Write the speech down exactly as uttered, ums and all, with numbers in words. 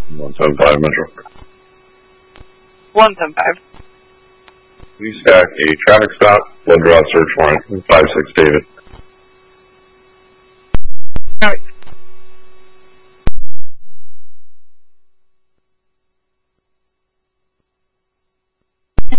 one seven five Metro. one seven five. Please stack a traffic stop, blood draw search warrant, five six David.